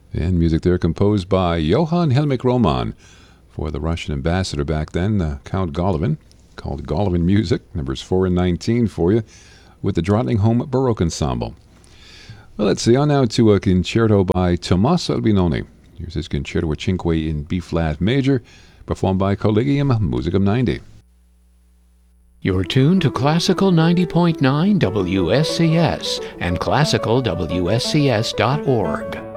And music there composed by Johann Helmich Roman for the Russian ambassador back then, Count Golovin, called Golovin Music, numbers 4 and 19 for you, with the Drottningholm Baroque Ensemble. Well, let's see, on now to a concerto by Tommaso Albinoni. Here's his Concerto Cinque in B-flat major, performed by Collegium Musicum 90. You're tuned to Classical 90.9 WSCS and classicalwscs.org.